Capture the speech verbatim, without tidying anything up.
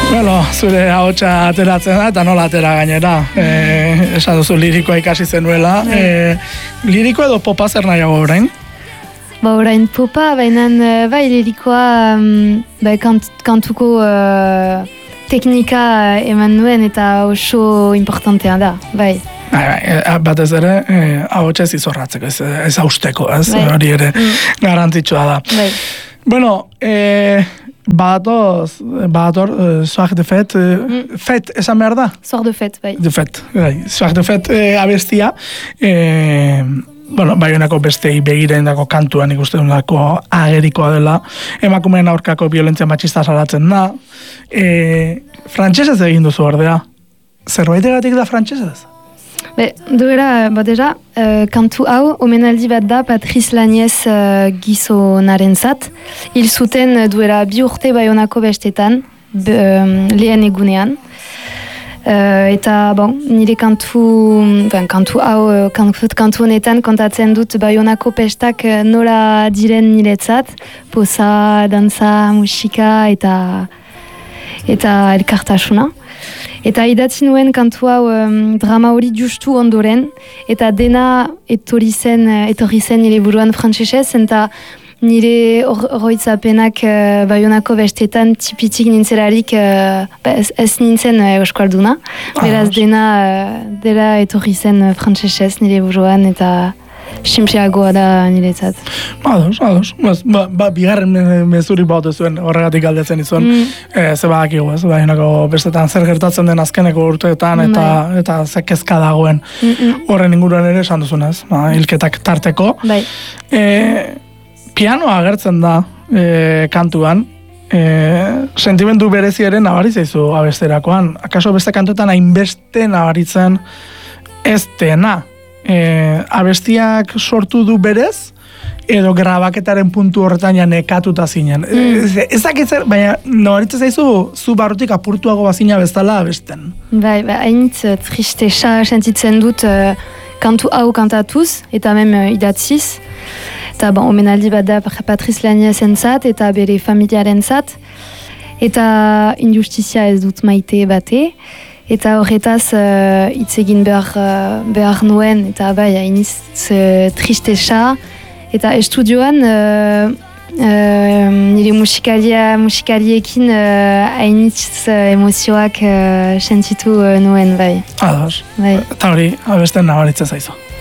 Bueno, zure ahotsa ateratzen da, eta nola atera gainera. E, esan duzu lirikoa ikasi zenuela. E, liriko edo popa zer nahiago orain? Ba, orain popa, baina bai lirikoa bai, kant, kantuko uh, teknika eman nuen eta oso importantea da, bai. Bai, bai, batez ere, eh, ahotsa ez izorratzeko, ez, ez hausteko, ez? Bai. Hori ere mm. garrantzitsua da. Bai. Bueno, eh, Badator, badator, uh, soir de fête, uh, mm. fête, esan behar da? Soir de fête, bai. De fête, bai. Soir de fête eh, abestia, eh, bueno, Baionako bestei begirendako kantuan ikusten dako agerikoa dela, emakumeen aurkako violentzia matxista salatzen da, eh, frantsesez egin duzu ordea. Zerbaitegatik da frantsesez? Be, duela, ba deja, uh, kantu hau, omenaldi bat da Patrice Lagnez uh, gizonaren zat. Hil zuten duela bi urte Baionako bestetan, be, um, lehen egunean. Uh, eta, bon, nire kantu, ben, kantu hau, kantu, kantu honetan kontatzen dut Baionako pestak nola diren niretzat, poza, danza, musika eta, eta elkartasuna. Eta idatzi nuen kantu hau um, drama hori justu ondoren, eta dena etorri zen, etorri zen nire buruan frantsesez, eta nire oroitzapenak uh, Baionako bestetan tipitik nintzelarik uh, ez, ez nintzen uh, euskalduna. Beraz dena, uh, dela etorri zen uh, frantsesez nire buruan, eta simpleagoa da niretzat. Ados, ados. Ba, ba, bigarren mezuri baute zuen, horregatik galdetzen izuen. Mm. E, ze badakigu, ez, Baionako bestetan zer gertatzen den azkeneko urteetan, eta, bai. eta ze kezka dagoen. Mm-mm. Horren inguruan ere esan duzunez, ba, hilketak tarteko. Bai. E, pianoa agertzen da e, kantuan, e, sentimendu bereziaren nabari zaizu abesterakoan. Akaso beste kantuetan hainbeste nabaritzen ez dena. E, abestiak sortu du berez, edo grabaketaren puntu horretan ja nekatuta zinen. Mm. Ez dakitzer, baina nabaritzen zaizu zu barrutik apurtuago bazina bezala abesten. Bai, ba, hainitz tristesa sentitzen dut uh, kantu hau kantatuz, eta mem uh, idatziz. Eta bon, omenaldi bat da Patrice Lagnez entzat, eta bere familiaren zat. Eta injustizia ez dut maite bate. Eta horretaz hitz uh, egin behar, uh, behar nuen, eta bai, hainitz uh, tristesa. Eta estudioan, uh, uh, nire musikalia, musikaliekin hainitz uh, uh, emozioak uh, sentitu uh, nuen, bai. Ados. Bai. Eta hori, abesten nabaritzen zaizu.